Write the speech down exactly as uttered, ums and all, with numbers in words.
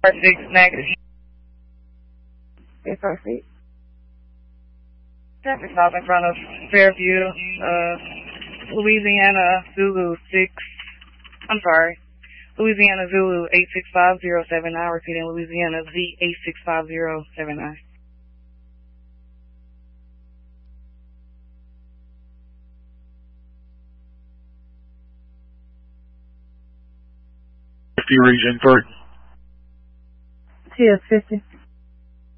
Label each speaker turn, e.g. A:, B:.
A: six next.
B: Yes, proceed.
A: Traffic stop in front of Fairview, uh, Louisiana Zulu six. I'm sorry. Louisiana Zulu eight six five zero seven nine. Repeating Louisiana Z eight six five zero seven nine.
C: fifty region three.
B: T S fifty.